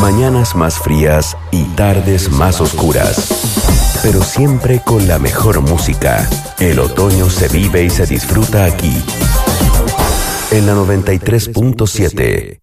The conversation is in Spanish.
Mañanas más frías y tardes más oscuras. Pero siempre con la mejor música. El otoño se vive y se disfruta aquí. En la 93.7.